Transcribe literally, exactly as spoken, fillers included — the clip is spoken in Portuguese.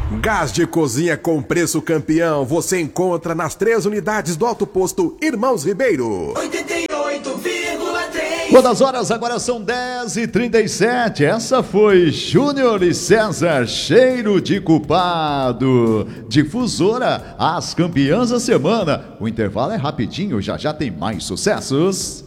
Gás de cozinha com preço campeão, você encontra nas três unidades do Alto Posto Irmãos Ribeiro. oitenta e oito vírgula três. Quantas horas? Agora são dez e trinta e sete. Essa foi Júnior e César, Cheiro de Culpado. Difusora, as campeãs da semana. O intervalo é rapidinho, já já tem mais sucessos.